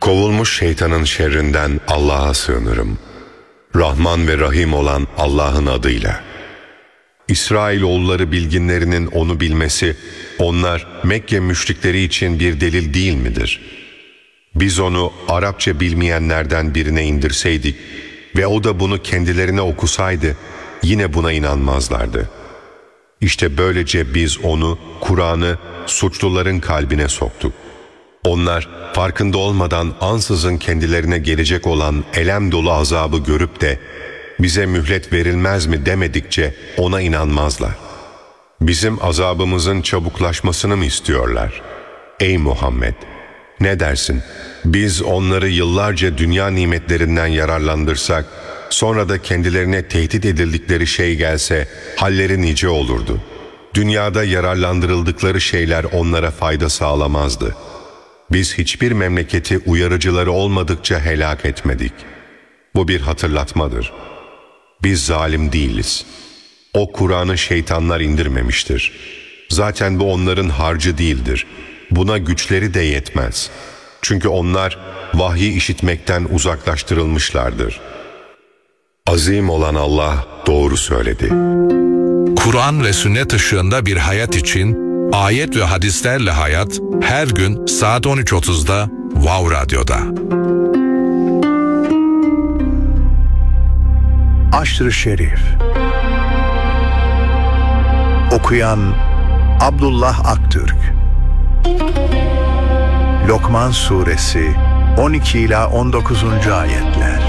Kovulmuş şeytanın şerrinden Allah'a sığınırım. Rahman ve Rahim olan Allah'ın adıyla. İsrailoğulları bilginlerinin onu bilmesi, onlar Mekke müşrikleri için bir delil değil midir? Biz onu Arapça bilmeyenlerden birine indirseydik ve o da bunu kendilerine okusaydı, yine buna inanmazlardı. İşte böylece biz onu, Kur'an'ı suçluların kalbine soktuk. Onlar farkında olmadan ansızın kendilerine gelecek olan elem dolu azabı görüp de bize mühlet verilmez mi demedikçe ona inanmazlar. Bizim azabımızın çabuklaşmasını mı istiyorlar? Ey Muhammed! Ne dersin? Biz onları yıllarca dünya nimetlerinden yararlandırsak, sonra da kendilerine tehdit edildikleri şey gelse halleri nice olurdu. Dünyada yararlandırıldıkları şeyler onlara fayda sağlamazdı. Biz hiçbir memleketi uyarıcıları olmadıkça helak etmedik. Bu bir hatırlatmadır. Biz zalim değiliz. O Kur'an'ı şeytanlar indirmemiştir. Zaten bu onların harcı değildir. Buna güçleri de yetmez. Çünkü onlar vahyi işitmekten uzaklaştırılmışlardır. Azim olan Allah doğru söyledi. Kur'an ve sünnet ışığında bir hayat için ayet ve hadislerle hayat her gün saat 13.30'da Wow Radyo'da. Aşr-ı Şerif. Okuyan Abdullah Aktürk. Lokman Suresi 12 ila 19. ayetler.